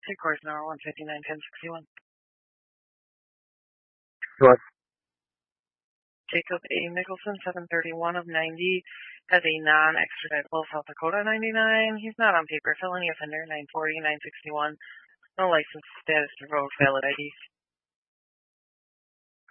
Take course number 159-1061. What? Jacob A. Nicholson, 731 of 90, has a non-extraditable South Dakota 99. He's not on paper. Felony offender, 940, 961. No license status, revoked, valid IDs.